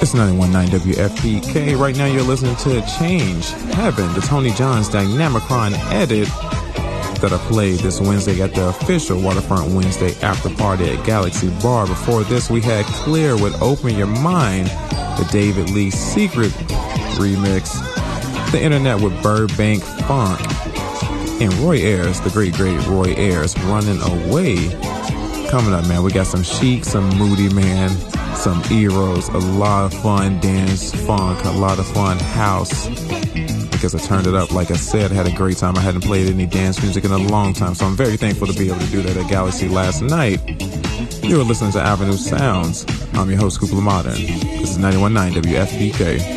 It's 91.9 WFPK. Right now you're listening to Change Heaven, the Tony Johns Dynamicron edit that I played this Wednesday at the official Waterfront Wednesday after party at Galaxy Bar. Before this, we had Clear with Open Your Mind, the David Lee Secret remix, The Internet with Burbank Funk, and Roy Ayers, the great Roy Ayers, Running Away. Coming up, man, we got some Chic, some Moody Man, some Eros, a lot of fun dance, funk, a lot of fun house, because I turned it up. Like I said, I had a great time. I hadn't played any dance music in a long time, so I'm very thankful to be able to do that at Galaxy last night. You were listening to Avenue Sounds. I'm your host, Coop Modern. This is 91.9 WFPK.